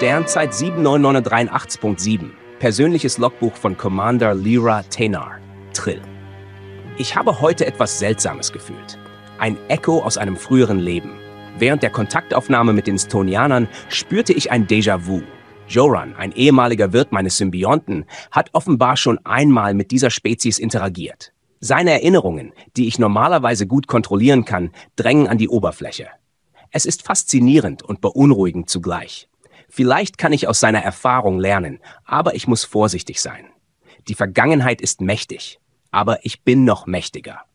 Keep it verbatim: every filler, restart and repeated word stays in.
Sternzeit sieben neun neun drei acht Punkt sieben. Persönliches Logbuch von Commander Lyra Tenar. Trill. Ich habe heute etwas Seltsames gefühlt. Ein Echo aus einem früheren Leben. Während der Kontaktaufnahme mit den Stonianern spürte ich ein Déjà-vu. Joran, ein ehemaliger Wirt meines Symbionten, hat offenbar schon einmal mit dieser Spezies interagiert. Seine Erinnerungen, die ich normalerweise gut kontrollieren kann, drängen an die Oberfläche. Es ist faszinierend und beunruhigend zugleich. Vielleicht kann ich aus seiner Erfahrung lernen, aber ich muss vorsichtig sein. Die Vergangenheit ist mächtig, aber ich bin noch mächtiger.